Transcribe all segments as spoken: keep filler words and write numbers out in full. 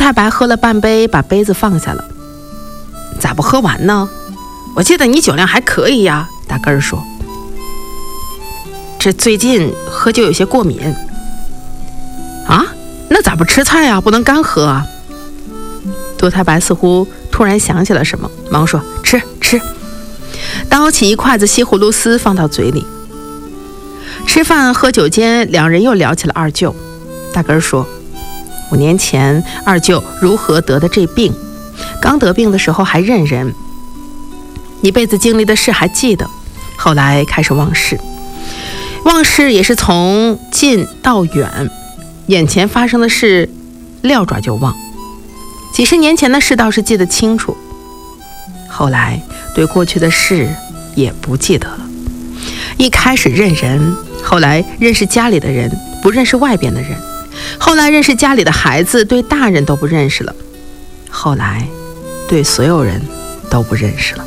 太白喝了半杯，把杯子放下了。咋不喝完呢？我记得你酒量还可以呀。大根儿说。这最近喝酒有些过敏。啊？那咋不吃菜呀？不能干喝啊。杜太白似乎突然想起了什么，忙说：吃吃。叨起一筷子西葫芦丝放到嘴里。吃饭喝酒间，两人又聊起了二舅。大根儿说，五年前二舅如何得的这病，刚得病的时候还认人，一辈子经历的事还记得，后来开始忘事，忘事也是从近到远，眼前发生的事撂爪就忘，几十年前的事倒是记得清楚，后来对过去的事也不记得了。一开始认人，后来认识家里的人，不认识外边的人，后来认识家里的孩子，对大人都不认识了，后来对所有人都不认识了。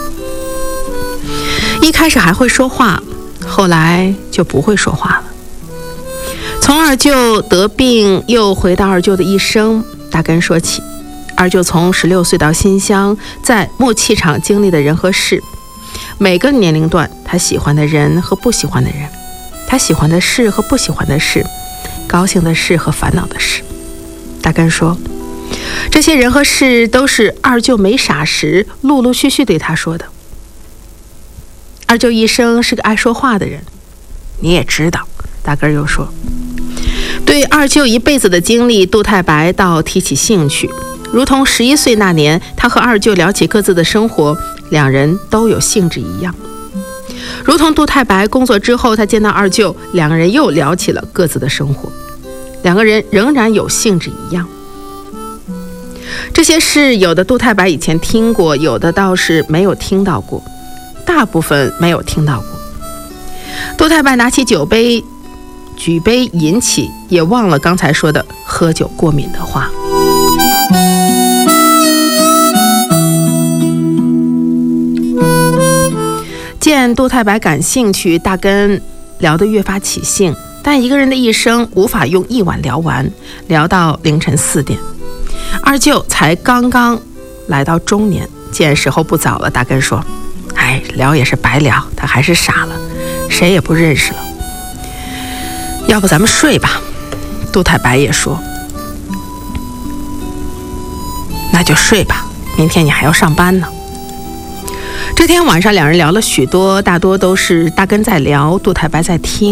一开始还会说话，后来就不会说话了。从二舅得病又回到二舅的一生，大根说起二舅从十六岁到新乡，在木器厂经历的人和事，每个年龄段他喜欢的人和不喜欢的人，他喜欢的事和不喜欢的事，高兴的事和烦恼的事。大根说，这些人和事都是二舅没傻时陆陆续续对他说的。二舅一生是个爱说话的人，你也知道。大根又说，对二舅一辈子的经历，杜太白倒提起兴趣，如同十一岁那年他和二舅聊起各自的生活，两人都有兴致一样。如同杜太白工作之后，他见到二舅，两个人又聊起了各自的生活，两个人仍然有兴致一样。这些事有的杜太白以前听过，有的倒是没有听到过，大部分没有听到过。杜太白拿起酒杯，举杯饮起，也忘了刚才说的喝酒过敏的话。见杜太白感兴趣，大根聊得越发起兴，但一个人的一生无法用一晚聊完，聊到凌晨四点。二舅才刚刚来到中年，见时候不早了，大根说，哎，聊也是白聊，他还是傻了，谁也不认识了，要不咱们睡吧。杜太白也说，那就睡吧，明天你还要上班呢。这天晚上两人聊了许多，大多都是大根在聊，杜太白在听。